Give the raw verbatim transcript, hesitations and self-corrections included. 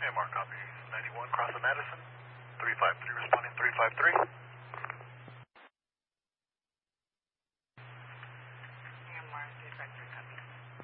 Mark, copy. ninety-one, cross the Madison. three five three, responding three five three.